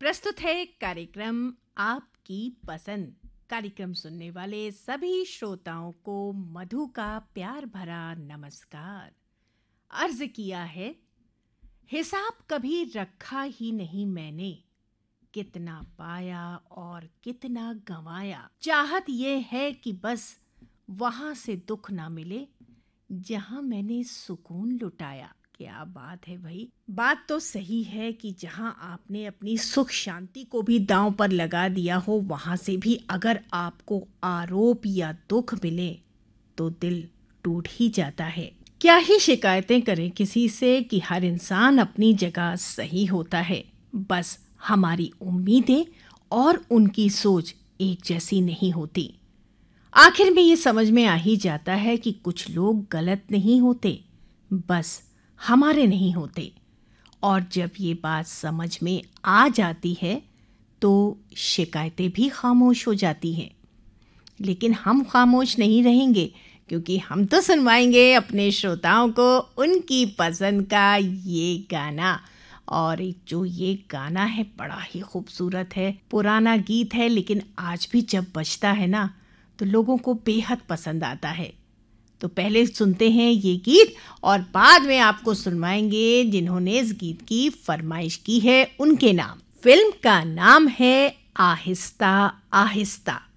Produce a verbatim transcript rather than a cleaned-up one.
प्रस्तुत है कार्यक्रम आपकी पसंद। कार्यक्रम सुनने वाले सभी श्रोताओं को मधु का प्यार भरा नमस्कार। अर्ज किया है, हिसाब कभी रखा ही नहीं मैंने, कितना पाया और कितना गंवाया। चाहत ये है कि बस वहां से दुख ना मिले जहां मैंने सुकून लुटाया। क्या बात है भाई। बात तो सही है कि जहां आपने अपनी सुख शांति को भी दांव पर लगा दिया हो, वहां से भी अगर आपको आरोप या दुख मिले तो दिल टूट ही जाता है। क्या ही शिकायतें करें किसी से कि हर इंसान अपनी जगह सही होता है, बस हमारी उम्मीदें और उनकी सोच एक जैसी नहीं होती। आखिर में ये समझ में आ ही जाता है कि कुछ लोग गलत नहीं होते, बस हमारे नहीं होते। और जब ये बात समझ में आ जाती है तो शिकायतें भी खामोश हो जाती हैं। लेकिन हम खामोश नहीं रहेंगे, क्योंकि हम तो सुनवाएंगे अपने श्रोताओं को उनकी पसंद का ये गाना। और जो ये गाना है बड़ा ही खूबसूरत है, पुराना गीत है, लेकिन आज भी जब बजता है ना तो लोगों को बेहद पसंद आता है। तो पहले सुनते हैं ये गीत और बाद में आपको सुनवाएंगे जिन्होंने इस गीत की फरमाइश की है उनके नाम। फिल्म का नाम है आहिस्ता आहिस्ता।